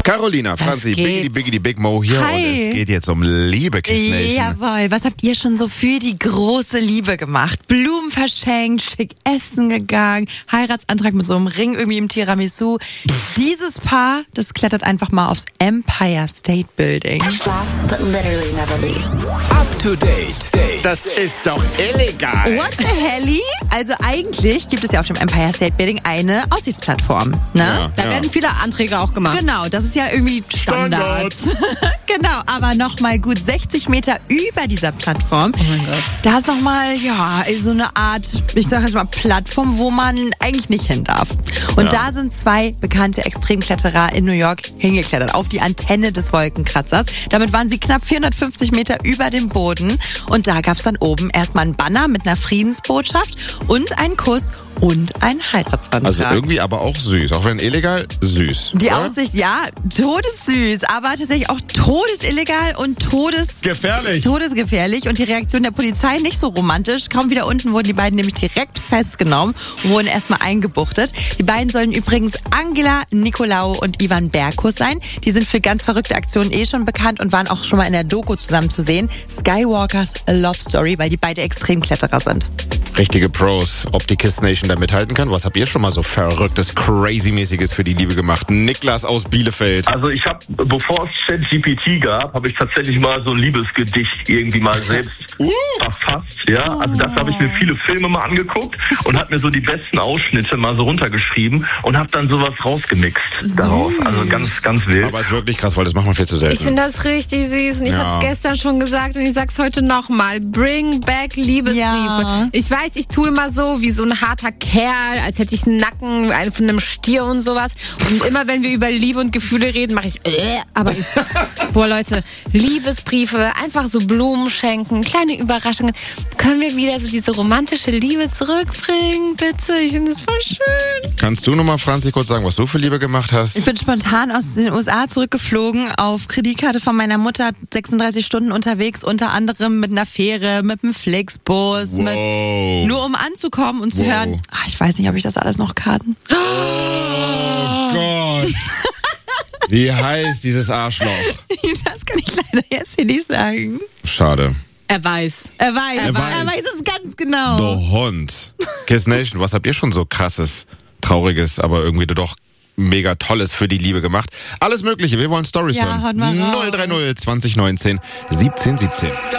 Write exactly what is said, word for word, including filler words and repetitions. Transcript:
Carolina, Franzi, Biggity Biggity Big Mo hier. Hi. Und es geht jetzt um Liebe, Kiss Nation. Jawohl, was habt ihr schon so für die große Liebe gemacht? Blumen verschenkt, schick essen gegangen, Heiratsantrag mit so einem Ring irgendwie im Tiramisu. Dieses Paar, das klettert einfach mal aufs Empire State Building. Last but literally never least. Up to date. Das ist doch illegal. What the helly? Also eigentlich gibt es ja auf dem Empire State Building eine Aussichtsplattform, ne? Ja, Da ja. werden viele Anträge auch gemacht. Genau, das ist ja irgendwie Standard. Genau, aber nochmal gut sechzig Meter über dieser Plattform. Oh mein Gott. Da ist nochmal, ja, so eine Art, ich sag jetzt mal, Plattform, wo man eigentlich nicht hin darf. Und Ja. da sind zwei bekannte Extremkletterer in New York hingeklettert, auf die Antenne des Wolkenkratzers. Damit waren sie knapp vierhundertfünfzig Meter über dem Boden. Und da gab es dann oben erstmal einen Banner mit einer Friedensbotschaft und einen Kuss und einen Heiratsantrag. Also irgendwie aber auch süß. Auch wenn illegal, süß. Die oder? Aussicht, ja, todessüß, aber tatsächlich auch todesillegal und todes Gefährlich. todesgefährlich. Und die Reaktion der Polizei nicht so romantisch. Kaum wieder unten wurden die beiden nämlich direkt festgenommen und wurden erstmal eingebuchtet. Die beiden sollen übrigens Angela Nikolaou und Ivan Berkus sein. Die sind für ganz verrückte Aktionen eh schon bekannt und waren auch schon mal in der Doku zusammen zu sehen. Skywalkers A Love Story, weil die beide Extremkletterer sind. Richtige Pros. Ob die Kiss Nation da mithalten kann? Was habt ihr schon mal so verrücktes, crazy-mäßiges für die Liebe gemacht? Niklas aus Bielefeld. Also ich habe, bevor es ChatGPT gab, habe ich tatsächlich mal so ein Liebesgedicht irgendwie mal selbst Uh. verfasst. Ja, also das habe ich mir viele Filme mal angeguckt und habe mir so die besten Ausschnitte mal so runtergeschrieben und habe dann sowas rausgemixt daraus. Also ganz, ganz wild. Aber ist wirklich krass, weil das macht man viel zu selten. Ich finde das richtig süß und ich Ja. habe es gestern schon gesagt und ich sag's heute nochmal. Bring back Liebesbriefe. Ja. Ich weiß, ich tue immer so wie so ein harter Kerl, als hätte ich einen Nacken einen von einem Stier und sowas. Und immer wenn wir über Liebe und Gefühle reden, mache ich äh, aber ich, boah Leute, Liebesbriefe, einfach so Blumen schenken, kleine Überraschungen. Können wir wieder so diese romantische Liebe zurückbringen, bitte? Ich finde das voll schön. Kannst du nochmal, Franzi, kurz sagen, was du für Liebe gemacht hast? Ich bin spontan aus den U S A zurückgeflogen, auf Kreditkarte von meiner Mutter, sechsunddreißig Stunden unterwegs, unter anderem mit einer Fähre, mit einem Flixbus, mit, Wow. nur um anzukommen und zu Wow. hören, ach, ich weiß nicht, ob ich das alles noch kann. Oh Gott. Wie heißt dieses Arschloch? Das kann ich leider jetzt hier nicht sagen. Schade. Er weiß. Er weiß, Er er weiß. weiß, es ganz genau. Du Hund. Kiss Nation, was habt ihr schon so krasses, trauriges, aber irgendwie doch mega tolles für die Liebe gemacht? Alles Mögliche, wir wollen Storys Ja, hören. haut mal raus. null drei null zwanzig neunzehn siebzehn siebzehn.